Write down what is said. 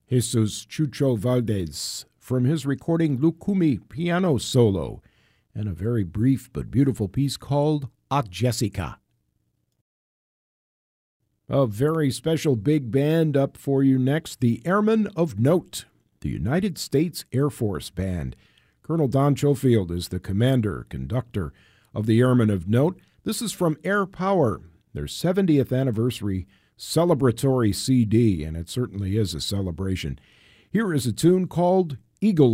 Jesus Chucho Valdez from his recording Lucumi Piano Solo, and a very brief but beautiful piece called A Jessica. A very special big band up for you next, the Airmen of Note, the United States Air Force Band. Colonel Don Schofield is the commander, conductor of the Airmen of Note. This is from Air Power, their 70th anniversary celebratory CD, and it certainly is a celebration. Here is a tune called Eagle